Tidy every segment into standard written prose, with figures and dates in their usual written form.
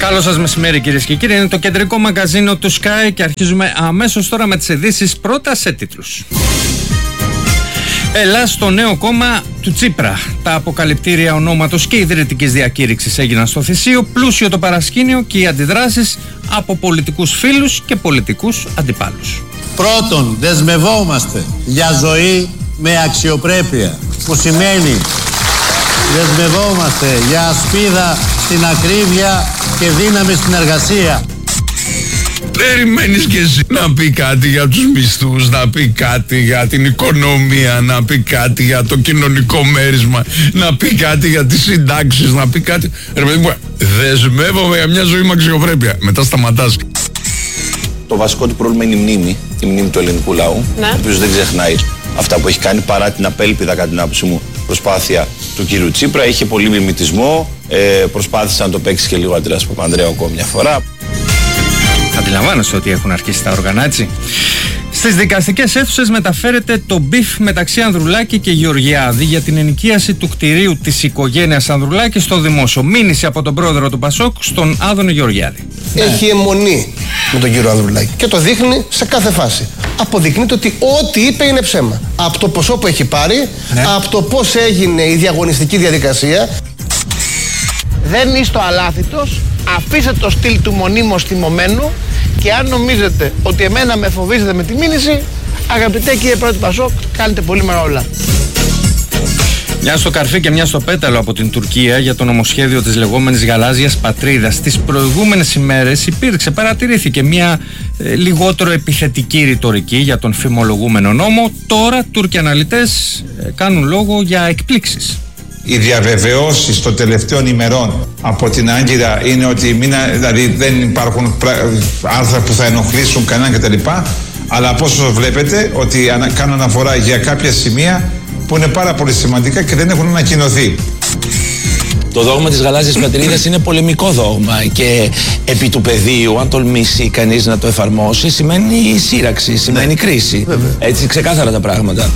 Καλό σας μεσημέρι κυρίες και κύριοι, είναι το κεντρικό μαγκαζίνο του Sky και αρχίζουμε αμέσως τώρα με τις ειδήσεις, πρώτα σε τίτλους. Ελλάς στο νέο κόμμα του Τσίπρα. Τα αποκαλυπτήρια ονόματος και ιδρυτικής διακήρυξης έγιναν στο Θησίο, πλούσιο το παρασκήνιο και οι αντιδράσεις από πολιτικούς φίλους και πολιτικούς αντιπάλους. Πρώτον, δεσμευόμαστε για ζωή με αξιοπρέπεια, που σημαίνει δεσμευόμαστε για ασπίδα στην ακρίβεια και δύναμη στην εργασία. Περιμένεις και εσύ να πει κάτι για τους μισθούς, να πει κάτι για την οικονομία, να πει κάτι για το κοινωνικό μέρισμα, να πει κάτι για τις συντάξεις, να πει κάτι. Ρε παιδί μου, δεσμεύομαι για μια ζωή με αξιοπρέπεια. Μετά σταματάς. Το βασικό του πρόβλημα είναι η μνήμη του ελληνικού λαού, ο οποίος δεν ξεχνάει αυτά που έχει κάνει, παρά την απέλπιδα, κατά την άποψή μου, προσπάθεια του κύριου Τσίπρα. Είχε πολύ μιμητισμό, προσπάθησε να το παίξει και λίγο ο Αντρέας Παπανδρέου ακόμα μια φορά. Αντιλαμβάνεσαι ότι έχουν αρχίσει τα όργανα, έτσι. Στις δικαστικές αίθουσες μεταφέρεται το μπιφ μεταξύ Ανδρουλάκη και Γεωργιάδη για την ενοικίαση του κτηρίου της οικογένειας Ανδρουλάκη στο δημόσιο. Μήνυση από τον πρόεδρο του Πασόκ στον Άδωνη Γεωργιάδη. Έχει αιμονή με τον κύριο Ανδρουλάκη και το δείχνει σε κάθε φάση. Αποδεικνύεται ότι ό,τι είπε είναι ψέμα. Από το ποσό που έχει πάρει, από το πώς έγινε η διαγωνιστική διαδικασία. Δεν είστε ο αλάθητος, αφήστε το στυλ του μονίμως θυμωμένου και αν νομίζετε ότι εμένα με φοβίζετε με τη μήνυση, αγαπητέ κύριε πρόεδρε του Πασόκ, κάνετε πολύ μεγάλα. Μια στο καρφί και μια στο πέταλο από την Τουρκία για το νομοσχέδιο της λεγόμενης γαλάζιας πατρίδας. Τις προηγούμενες ημέρες παρατηρήθηκε μια λιγότερο επιθετική ρητορική για τον φημολογούμενο νόμο. Τώρα Τούρκοι αναλυτές κάνουν λόγο για εκπλήξεις. Οι διαβεβαιώσεις των τελευταίων ημερών από την Άγκυρα είναι ότι δηλαδή δεν υπάρχουν άρθρα που θα ενοχλήσουν κανέναν κτλ. Αλλά από όσο βλέπετε ότι κάνουν αναφορά για κάποια σημεία που είναι πάρα πολύ σημαντικά και δεν έχουν ανακοινωθεί. Το δόγμα της γαλάζιας πατρίδας είναι πολεμικό δόγμα και επί του πεδίου, αν τολμήσει κανείς να το εφαρμόσει, σημαίνει σύραξη, σημαίνει κρίση. Έτσι ξεκάθαρα τα πράγματα.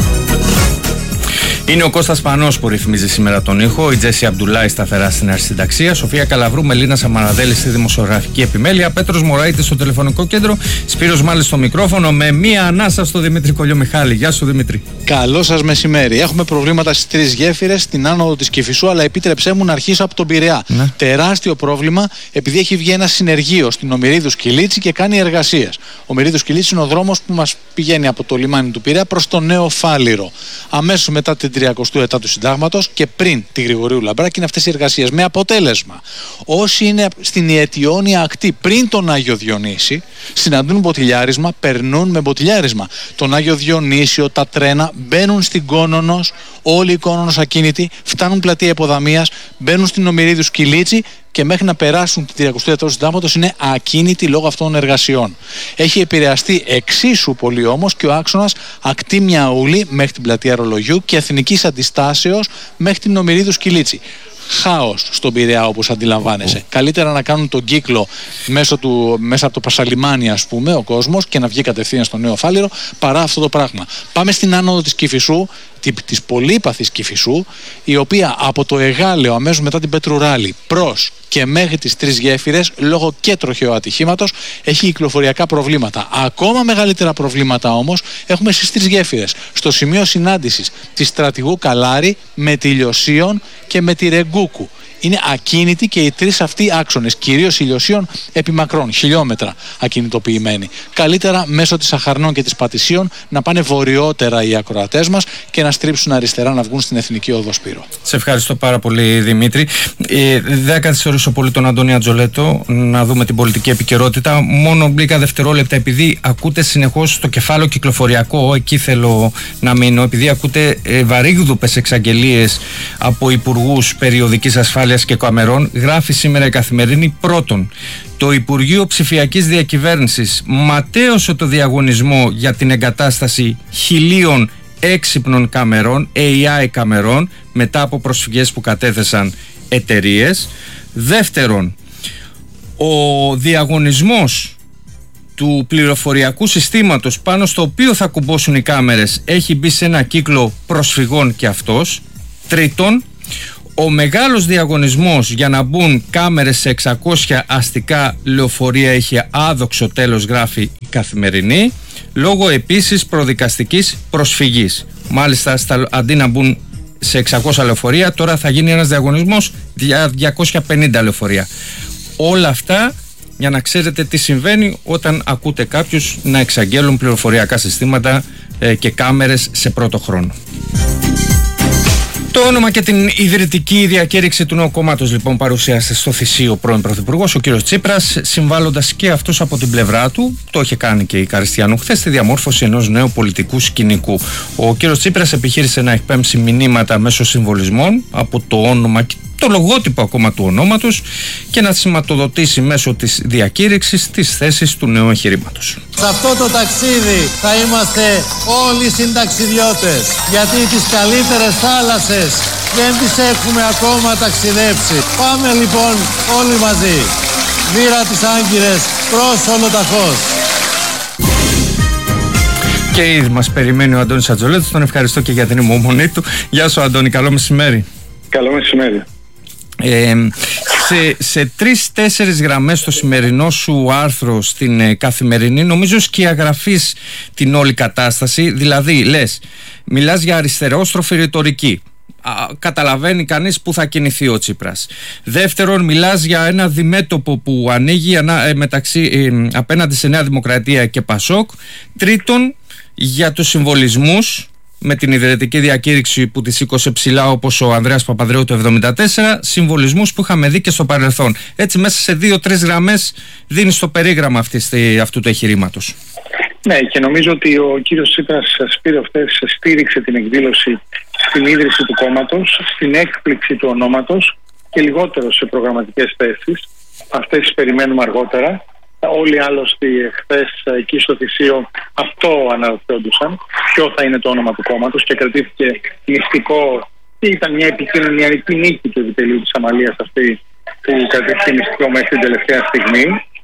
Είναι ο Κώστας Πανός που ρυθμίζει σήμερα τον ήχο, η Τζέσι Αμπτουλάη σταθερά στην αρχισυνταξία, Σοφία Καλαβρού, Μελίνα Σαμαναδέλη στη δημοσιογραφική επιμέλεια, Πέτρος Μωραΐτης στο τηλεφωνικό κέντρο, Σπύρος Μάλης στο μικρόφωνο, με μία ανάσα στο Δημήτρη Κολιομιχάλη. Γεια σου Δημήτρη. Καλό σας μεσημέρι. Έχουμε προβλήματα στις τρεις γέφυρες, στην άνοδο της Κηφισού, αλλά επίτρεψέ μου να αρχίσω από τον Πειραιά. Τεράστιο πρόβλημα, επειδή έχει βγει ένα συνεργείο στην Ομηρίδου Σκυλίτσι και κάνει εργασίες. Ο Ομηρίδου Σκυλίτσι είναι ο δρόμος που μας πηγαίνει από το λιμάνι του Πειραιά προς το Νέο Φάληρο. Αμέσως μετά την 30η ετά του Συντάγματος και πριν τη Γρηγορίου Λαμπράκη είναι αυτές οι εργασίες. Με αποτέλεσμα, όσοι είναι στην Ιετιώνια ακτή πριν τον Άγιο Διονύση, συναντούν μποτιλιάρισμα, περνούν με μποτιλιάρισμα. Τον Άγιο Διονύσιο, τα τρένα μπαίνουν στην Κόνονος, όλοι οι Κόνονος ακίνητοι, φτάνουν πλατεία Υποδαμίας, μπαίνουν στην Ομηρίδου Σκυλίτσι και μέχρι να περάσουν την 30η ετά του Συντάγματος είναι ακίνητοι λόγω αυτών των εργασιών. Έχει επηρεαστεί εξίσου πολύ όμως και ο άξονας ακτή Μιαούλη μέχρι την πλατεία Ρολογιού και Εθνικής Αντιστάσεως μέχρι την Ομηρίδου Σκυλίτσι. Χάος στον Πειραιά, όπως αντιλαμβάνεσαι. Καλύτερα να κάνουν τον κύκλο μέσα από το Πασαλιμάνι, ας πούμε, ο κόσμος και να βγει κατευθείαν στο Νέο Φάληρο παρά αυτό το πράγμα. Πάμε στην άνοδο της Κηφισού, της πολύπαθης Κηφισού, η οποία από το Εγάλεο αμέσως μετά την Πετρουράλη προς και μέχρι τις τρεις γέφυρες, λόγω και τροχαίου ατυχήματος, έχει κυκλοφοριακά προβλήματα. Ακόμα μεγαλύτερα προβλήματα όμως έχουμε στις τρεις γέφυρες. Στο σημείο συνάντησης της Στρατηγού Καλάρη με τη Λιωσίων και με τη Ρεγκούκου. Είναι ακίνητοι και οι τρεις αυτοί άξονες, κυρίως Ηλιοσίων, επί μακρόν, χιλιόμετρα ακινητοποιημένοι. Καλύτερα μέσω της Αχαρνών και της Πατησίων να πάνε βορειότερα οι ακροατές μας και να στρίψουν αριστερά να βγουν στην Εθνική Οδό Σπύρο. Σε ευχαριστώ πάρα πολύ Δημήτρη. Δεν καθυστερήσω πολύ τον Αντώνη Ατζολέτο να δούμε την πολιτική επικαιρότητα. Μόνο λίγα δευτερόλεπτα, επειδή ακούτε συνεχώς το κεφάλαιο κυκλοφοριακό, εκεί θέλω να μείνω, επειδή ακούτε βαρύγδουπες εξαγγελίες από υπουργούς περιοδικής ασφάλειας και καμερών, γράφει σήμερα η Καθημερινή. Πρώτον, το Υπουργείο Ψηφιακής Διακυβέρνησης ματέωσε το διαγωνισμό για την εγκατάσταση 1.000 έξυπνων καμερών, AI καμερών, μετά από προσφυγές που κατέθεσαν εταιρείες. Δεύτερον, ο διαγωνισμός του πληροφοριακού συστήματος πάνω στο οποίο θα κουμπώσουν οι κάμερες έχει μπει σε ένα κύκλο προσφυγών και αυτός. Τρίτον, Ο μεγάλος διαγωνισμός για να μπουν κάμερες σε 600 αστικά λεωφορεία έχει άδοξο τέλος, γράφει η Καθημερινή, λόγω επίσης προδικαστικής προσφυγής. Μάλιστα, αντί να μπουν σε 600 λεωφορεία, τώρα θα γίνει ένας διαγωνισμός για 250 λεωφορεία. Όλα αυτά για να ξέρετε τι συμβαίνει όταν ακούτε κάποιους να εξαγγέλουν πληροφοριακά συστήματα και κάμερες σε πρώτο χρόνο. Το όνομα και την ιδρυτική διακήρυξη του νέου κόμματος λοιπόν παρουσίασε στο Θησίο ο πρώην Πρωθυπουργός, ο κύριος Τσίπρας, συμβάλλοντας και αυτός από την πλευρά του, το είχε κάνει και η Καριστιανού χθες, στη διαμόρφωση ενός νέου πολιτικού σκηνικού. Ο κύριος Τσίπρας επιχείρησε να εκπέμψει μηνύματα μέσω συμβολισμών από το όνομα και το λογότυπο ακόμα του ονόματος και να σηματοδοτήσει μέσω της διακήρυξης τις θέσεις του νέου εγχειρήματος. Σε αυτό το ταξίδι θα είμαστε όλοι συνταξιδιώτες, γιατί τις καλύτερες θάλασσες δεν τις έχουμε ακόμα ταξιδέψει. Πάμε λοιπόν όλοι μαζί. Βήρα τις Άγκυρες προς ολοταχώς. Και ήδη μας περιμένει ο Αντώνης Ατζολέτος, τον ευχαριστώ και για την υπομονή του. Γεια σου Αντώνη, καλό μεσημέρι. Καλό μεσημέρι. Σε 3-4 γραμμές το σημερινό σου άρθρο στην Καθημερινή νομίζω σκιαγραφείς την όλη κατάσταση. Δηλαδή λες, μιλάς για αριστερόστροφη ρητορική, καταλαβαίνει κανείς που θα κινηθεί ο Τσίπρας. Δεύτερον, μιλάς για ένα διμέτωπο που ανοίγει απέναντι σε Νέα Δημοκρατία και Πασόκ. Τρίτον, για τους συμβολισμούς με την ιδρυτική διακήρυξη που τη σήκωσε ψηλά, όπως ο Ανδρέας Παπανδρέου το 1974, συμβολισμούς που είχαμε δει και στο παρελθόν. Έτσι μέσα σε 2-3 γραμμές δίνεις το περίγραμμα αυτού του εγχειρήματος. Ναι, και νομίζω ότι ο κύριος Τσίπρας στήριξε την εκδήλωση στην ίδρυση του κόμματος, στην έκπληξη του ονόματος και λιγότερο σε προγραμματικές θέσεις. Αυτές τις περιμένουμε αργότερα. Όλοι άλλωστε χθες εκεί στο Θησίο αυτό αναρωτιόντουσαν, ποιο θα είναι το όνομα του κόμματος, και κρατήθηκε μυστικό και ήταν μια επικοινωνιακή νίκη του επιτελείου της Αμαλίας αυτή που κρατήθηκε μυστικό μέχρι την τελευταία στιγμή.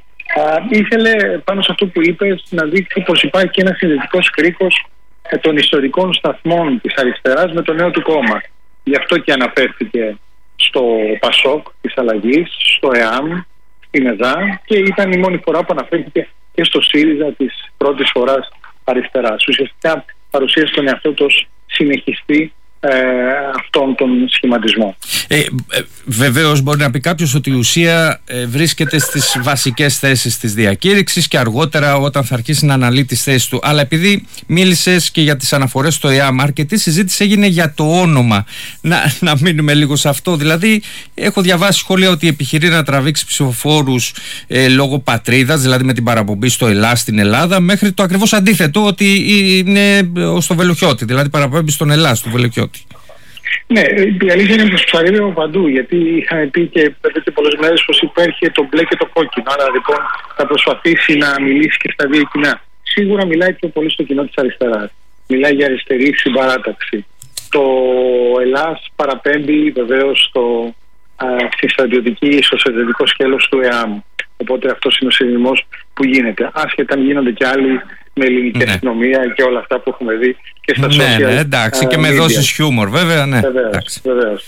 Ήθελε πάνω σε αυτό που είπες να δείξει πως υπάρχει ένα συνδετικός κρίκος των ιστορικών σταθμών της αριστεράς με το νέο του κόμμα. Γι' αυτό και αναφέρθηκε στο Πασόκ της Αλλαγής, στο ΕΑΜ, στην ΕΔΑ, και ήταν η μόνη φορά που αναφέρθηκε και στο ΣΥΡΙΖΑ της πρώτης φοράς αριστεράς. Ουσιαστικά παρουσίασε τον εαυτό του ως συνεχιστή αυτόν τον σχηματισμό. Βεβαίως μπορεί να πει κάποιος ότι η ουσία βρίσκεται στις βασικές θέσεις της διακήρυξης και αργότερα όταν θα αρχίσει να αναλύει τις θέσεις του. Αλλά επειδή μίλησες και για τις αναφορές στο ΕΑΜ, αρκετή συζήτηση έγινε για το όνομα. Να μείνουμε λίγο σε αυτό. Δηλαδή έχω διαβάσει σχόλια ότι επιχειρεί να τραβήξει ψηφοφόρους λόγω πατρίδας, δηλαδή με την παραπομπή στο Ελλάς στην Ελλάδα, μέχρι το ακριβώς αντίθετο, ότι είναι στο Βελουχιώτη, δηλαδή παραπομπή στον Ελλάς, στο Βελουχιώτη. Ναι, η αλήθεια είναι πως ψαρεύει από παντού, γιατί είχαμε πει και εδώ και πολλές μέρες πως υπάρχει το μπλε και το κόκκινο. Άρα λοιπόν θα προσπαθήσει να μιλήσει και στα δύο κοινά. Σίγουρα μιλάει πιο πολύ στο κοινό της αριστεράς. Μιλάει για αριστερή συμπαράταξη. Το Ελλάς παραπέμπει βεβαίως στο στρατιωτικό σκέλος του ΕΑΜ. Οπότε αυτός είναι ο συνδυμός που γίνεται. Άσχετα αν γίνονται και άλλοι με ελληνική αστυνομία και όλα αυτά που έχουμε δει και στα social. Ναι, εντάξει, και με δόσεις χιούμορ, βέβαια, ναι. Βεβαίως.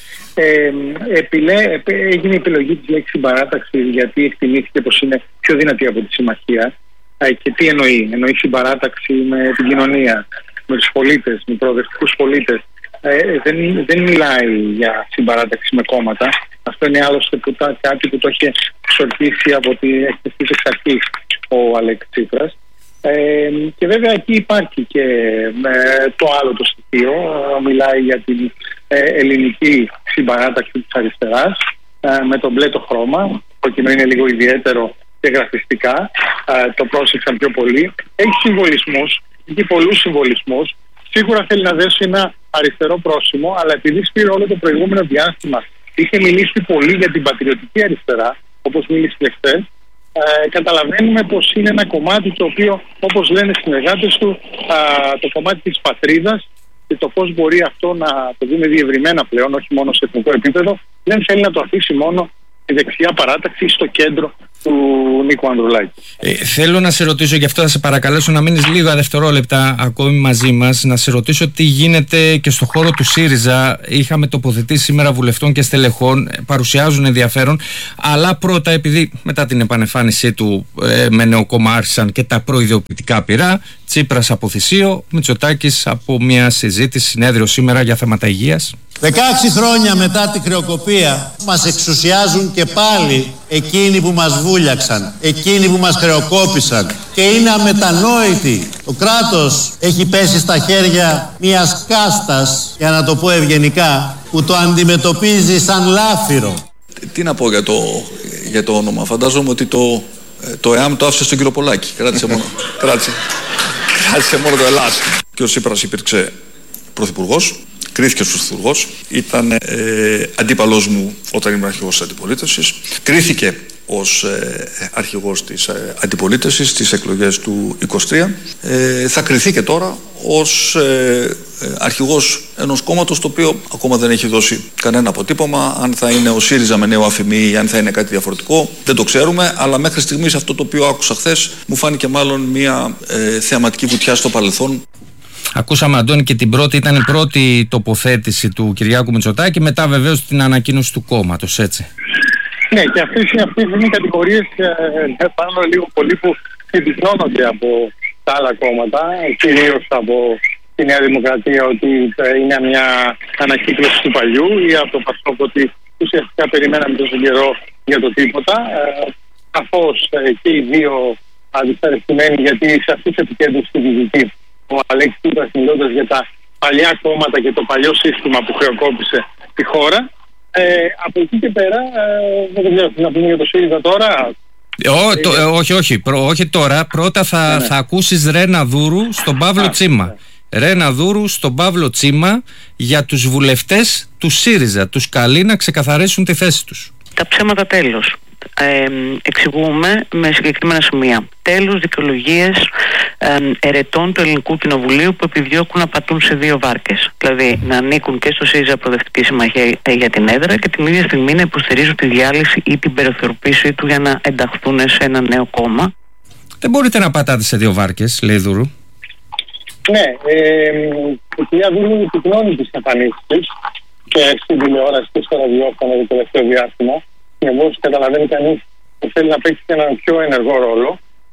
Έγινε η επιλογή της λέξης συμπαράταξη γιατί εκτιμήθηκε πως είναι πιο δυνατή από τη συμμαχία. Και τι εννοεί? Εννοεί συμπαράταξη με την κοινωνία, με τους πολίτες, με προοδευτικούς πολίτες. Δεν μιλάει για συμπαράταξη με κόμματα. Αυτό είναι άλλωστε κάτι που το έχει εξορκίσει από την εκθέση εξ αρχής ο Αλέξης Τσίπρας. Και βέβαια εκεί υπάρχει και το άλλο το στοιχείο. Μιλάει για την ελληνική συμπαράταξη της αριστεράς με το μπλε το χρώμα. Το κείμενο είναι λίγο ιδιαίτερο και γραφιστικά. Το πρόσεξαν πιο πολύ. Έχει συμβολισμούς, έχει πολλούς συμβολισμούς. Σίγουρα θέλει να δέσει ένα αριστερό πρόσημο, αλλά επειδή σπήρε όλο το προηγούμενο διάστημα είχε μιλήσει πολύ για την πατριωτική αριστερά, όπως μίλησε και χθες, καταλαβαίνουμε πως είναι ένα κομμάτι το οποίο, όπως λένε οι συνεργάτες του, το κομμάτι της πατρίδας, και το πώς μπορεί αυτό να το δούμε διευρυμένα πλέον, όχι μόνο σε εθνικό επίπεδο, δεν θέλει να το αφήσει μόνο η δεξιά παράταξη στο κέντρο του Νίκο Ανδρουλάκη. Θέλω να σε ρωτήσω, γι' αυτό θα σε παρακαλέσω να μείνεις λίγα δευτερόλεπτα ακόμη μαζί μας, να σε ρωτήσω τι γίνεται και στο χώρο του ΣΥΡΙΖΑ. Είχαμε τοποθετήσει σήμερα βουλευτών και στελεχών, παρουσιάζουν ενδιαφέρον, αλλά πρώτα, επειδή μετά την επανεμφάνισή του με νέο κόμμα άρχισαν και τα προειδοποιητικά πυρά, Τσίπρας από θυσίο, Μητσοτάκης από μια συζήτηση, συνέδριο σήμερα για θέματα υγείας. 16 χρόνια μετά τη χρεοκοπία μας εξουσιάζουν και πάλι εκείνοι που μας βούλιαξαν, εκείνοι που μας χρεοκόπησαν, και είναι αμετανόητοι. Το κράτος έχει πέσει στα χέρια μιας κάστας, για να το πω ευγενικά, που το αντιμετωπίζει σαν λάφυρο. Τι να πω για το όνομα. Φαντάζομαι ότι το ΕΑΜ το άφησε στον κύριο Πολάκη. Κράτησε μόνο το Ελλάς. Και ο Τσίπρας υπήρξε πρωθυπουργός, κρίθηκε ως πρωθυπουργός, ήταν αντίπαλός μου όταν ήμουν αρχηγός της αντιπολίτευσης, κρίθηκε ως αρχηγός της αντιπολίτευσης στις εκλογές του 23, θα κριθεί και τώρα ως αρχηγός ενός κόμματος το οποίο ακόμα δεν έχει δώσει κανένα αποτύπωμα. Αν θα είναι ο ΣΥΡΙΖΑ με νέο αφημί ή αν θα είναι κάτι διαφορετικό δεν το ξέρουμε, αλλά μέχρι στιγμής αυτό το οποίο άκουσα χθες μου φάνηκε μάλλον μια θεαματική βουτιά στο παρελθόν. Ακούσαμε, Αντώνη, και ήταν η πρώτη τοποθέτηση του Κυριάκου Μητσοτάκη, μετά βεβαίως την ανακοίνωση του κόμματος, έτσι. Ναι, και αυτές είναι οι κατηγορίες πάνω λίγο πολύ που συμπυκνώνονται από τα άλλα κόμματα, κυρίως από τη Νέα Δημοκρατία, ότι είναι μια ανακύκλωση του παλιού, ή από το ΠΑΣΟΚ ότι ουσιαστικά περιμέναμε τόσο καιρό για το τίποτα. Καθώς και οι δύο αντισταρρευτημένοι, γιατί σε αυτούς επικέντρωσε τη δυτική ο Αλέξης Τσίπρας, μιλώντας για τα παλιά κόμματα και το παλιό σύστημα που χρεοκόπησε τη χώρα. Από εκεί και πέρα, δεν ξέρω τι να πούμε για το ΣΥΡΙΖΑ τώρα. Όχι τώρα. Πρώτα θα ακούσεις Ρένα Δούρου στον Παύλο Τσίμα. Ρένα Δούρου στον Παύλο Τσίμα για τους βουλευτές του ΣΥΡΙΖΑ. Τους καλεί να ξεκαθαρίσουν τη θέση τους. Τα ψέματα τέλος. Εξηγούμε με συγκεκριμένα σημεία. Τέλος δικαιολογίες ερετών του Ελληνικού Κοινοβουλίου που επιδιώκουν να πατούν σε δύο βάρκες. Δηλαδή να ανήκουν και στο ΣΥΡΙΖΑ Προοδευτική Συμμαχία για την έδρα και την ίδια στιγμή να υποστηρίζουν τη διάλυση ή την περιθωριοποίησή του για να ενταχθούν σε ένα νέο κόμμα. Δεν μπορείτε να πατάτε σε δύο βάρκες, λέει Δούρου. Ναι, η κυρία Δούρου επικοινώνει τις εμφανίσεις της και στην τηλεόραση και στο ραδιόφωνο το τελευταίο διάστημα. Συνεπώς καταλαβαίνει κανείς ότι θέλει να παίξει έναν πιο ενεργό ρόλο.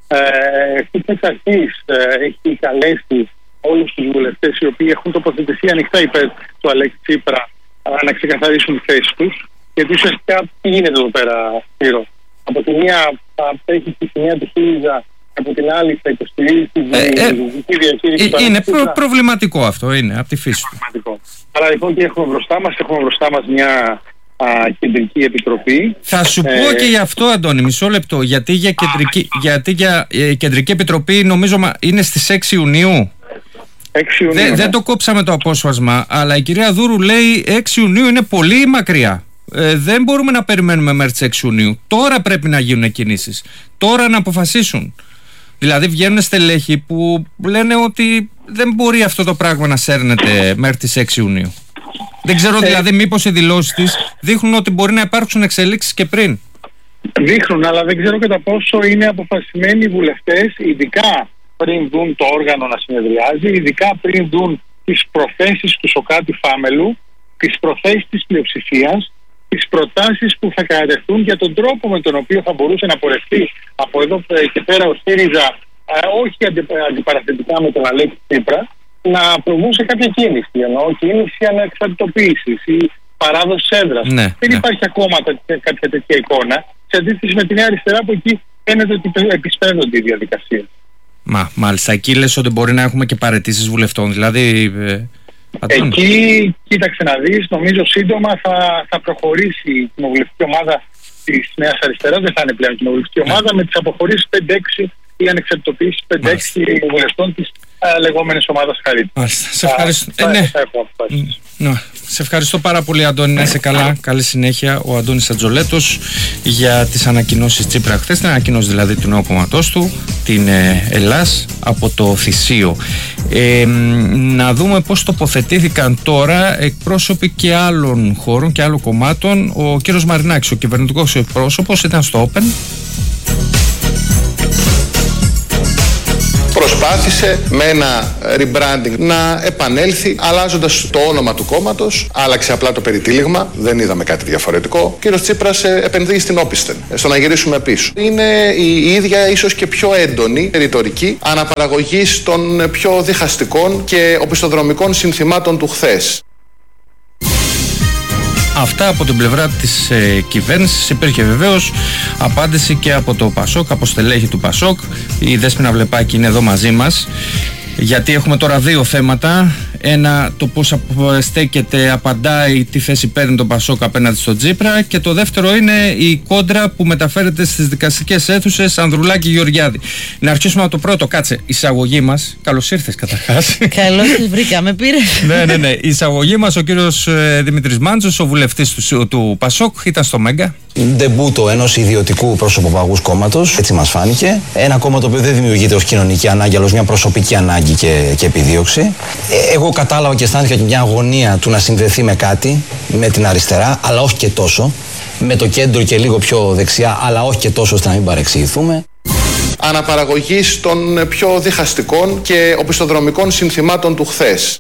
Εξ αρχής έχει καλέσει όλους τους βουλευτές οι οποίοι έχουν τοποθετηθεί ανοιχτά υπέρ του Αλέξη Τσίπρα να ξεκαθαρίσουν τη θέση τους. Γιατί ουσιαστικά τι γίνεται εδώ πέρα, Σπύρο. Από τη μία θα έχει τη σημαία του ΣΥΡΙΖΑ, από την άλλη θα υποστηρίζει τη δυτική διακήρυξη. Είναι προβληματικό αυτό, είναι από τη φύση του. Άρα λοιπόν τι έχουμε μπροστά μας? Έχουμε μπροστά μας μια κεντρική επιτροπή. Θα σου πω και γι' αυτό, Αντώνη, μισό λεπτό. Γιατί για κεντρική επιτροπή νομίζω είναι στις 6 Ιουνίου. 6 Ιουνίου. Δεν το κόψαμε το απόσπασμα, αλλά η κυρία Δούρου λέει 6 Ιουνίου είναι πολύ μακριά. Δεν μπορούμε να περιμένουμε μέχρι τις 6 Ιουνίου. Τώρα πρέπει να γίνουν κινήσεις. Τώρα να αποφασίσουν. Δηλαδή βγαίνουν στελέχοι που λένε ότι δεν μπορεί αυτό το πράγμα να σέρνεται μέχρι τις 6 Ιουνίου. Δεν ξέρω δηλαδή μήπως οι δηλώσεις της δείχνουν ότι μπορεί να υπάρξουν εξελίξεις και πριν. Δείχνουν, αλλά δεν ξέρω κατά πόσο είναι αποφασισμένοι οι βουλευτές, ειδικά πριν δουν το όργανο να συνεδριάζει, ειδικά πριν δουν τις προθέσεις του Σωκράτη Φάμελου, τις προθέσεις της πλειοψηφίας, τις προτάσεις που θα κατατεθούν για τον τρόπο με τον οποίο θα μπορούσε να πορευτεί από εδώ και πέρα ο ΣΥΡΙΖΑ, όχι αντιπαραθετικά με τον Αλέξη Τσίπρα, να προβούν σε κάποια κίνηση. Εννοώ κίνηση ανεξαρτητοποίησης ή παράδοση έδρας. Δεν υπάρχει ακόμα κάποια τέτοια εικόνα, σε αντίθεση με τη Νέα Αριστερά που εκεί φαίνεται ότι επισπεύδονται οι διαδικασίες. Μάλιστα, εκεί λες ότι μπορεί να έχουμε και παραιτήσεις βουλευτών, δηλαδή. Εκεί, κοίταξε να δεις, νομίζω σύντομα θα προχωρήσει η κοινοβουλευτική ομάδα της Νέας Αριστεράς, δεν θα είναι πλέον κοινοβουλευτική ομάδα, με τις αποχωρήσεις 5-6 ή ανεξαρτητοποίησεις 5-6 βουλευτών της λεγόμενης ομάδας Χαρίτ. Σε ευχαριστώ. Σε ευχαριστώ πάρα πολύ, Αντώνη, να είσαι καλά. Καλή συνέχεια. Ο Αντώνης Ατζολέτος για τις ανακοινώσεις Τσίπρα χθες, την ανακοινώση δηλαδή του νέου κόμματός του, την Ελλάς από το Θησίο. Να δούμε πώς τοποθετήθηκαν τώρα εκπρόσωποι και άλλων χώρων και άλλων κομμάτων. Ο κύριος Μαρινάκης, ο κυβερνητικός εκπρόσωπος, ήταν στο Open. προσπάθησε με ένα rebranding να επανέλθει, αλλάζοντας το όνομα του κόμματος. Άλλαξε απλά το περιτύλιγμα, δεν είδαμε κάτι διαφορετικό. Ο κύριος Τσίπρας επενδύει στην όπισθεν, στο να γυρίσουμε πίσω. Είναι η ίδια, ίσως και πιο έντονη ρητορική αναπαραγωγής των πιο διχαστικών και οπισθοδρομικών συνθημάτων του χθες. Αυτά από την πλευρά της κυβέρνησης. Υπήρχε βεβαίως απάντηση και από το Πασόκ, από στελέχη του Πασόκ. Η Δέσποινα Βλεπάκη είναι εδώ μαζί μας, γιατί έχουμε τώρα δύο θέματα. Ένα, το πώς στέκεται, απαντάει, τι θέση παίρνει το Πασόκ απέναντι στον Τσίπρα, και το δεύτερο είναι η κόντρα που μεταφέρεται στις δικαστικές αίθουσες Ανδρουλάκη Γεωργιάδη. Να αρχίσουμε από το πρώτο. Κάτσε, η εισαγωγή μας. Καλώς ήρθες καταρχάς. Καλώς τις βρήκα, με πήρες. Ναι. Η εισαγωγή μας, ο κύριος Δημήτρης Μάντζος, ο βουλευτής του Πασόκ, ήταν στο Μέγκα. Ντεμπούτο ενός ιδιωτικού προσωποπαγούς κόμματος, έτσι μας φάνηκε. Ένα κόμμα το οποίο δεν δημιουργείται ως κοινωνική ανάγκη, αλλά ως μια προσωπική ανάγκη και επιδίωξη. Εγώ κατάλαβα και αισθάνθηκα και μια αγωνία του να συνδεθεί με κάτι, με την αριστερά, αλλά όχι και τόσο. Με το κέντρο και λίγο πιο δεξιά, αλλά όχι και τόσο ώστε να μην παρεξηγηθούμε. Αναπαραγωγής των πιο διχαστικών και οπισθοδρομικών συνθημάτων του χθες.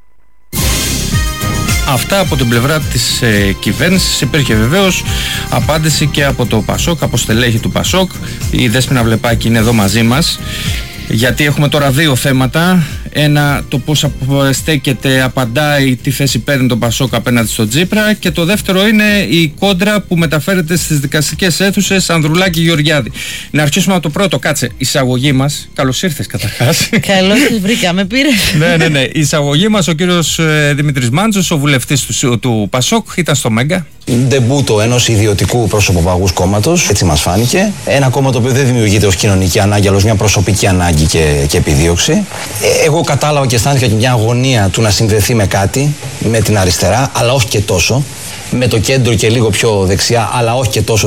Αυτά από την πλευρά της κυβέρνησης. Υπήρχε βεβαίως απάντηση και από το Πασόκ, από στελέχη του Πασόκ. Η Δέσποινα Βλεπάκη είναι εδώ μαζί μας, γιατί έχουμε τώρα δύο θέματα. Ένα, το πώς στέκεται, απαντάει, τι θέση παίρνει το Πασόκ απέναντι στον Τσίπρα, και το δεύτερο είναι η κόντρα που μεταφέρεται στις δικαστικές αίθουσες Ανδρουλάκη Γεωργιάδη. Να αρχίσουμε από το πρώτο. Κάτσε, η εισαγωγή μας. Καλώς ήρθες καταρχάς. Καλώς τις βρήκα, με πήρες. Ναι. Η εισαγωγή μας, ο κύριος Δημήτρης Μάντζος, ο βουλευτής του Πασόκ, ήταν στο Μέγκα. Ντεμπούτο ενός ιδιωτικού προσωποπαγούς κόμματος, έτσι μας φάνηκε. Ένα κόμμα το οποίο δεν δημιουργείται ως κοινωνική ανάγκη, αλλά ως μια προσωπική ανάγκη και επιδίωξη. Εγώ κατάλαβα και αισθάνθηκα και μια αγωνία του να συνδεθεί με κάτι, με την αριστερά, αλλά όχι και τόσο. Με το κέντρο και λίγο πιο δεξιά, αλλά όχι και τόσο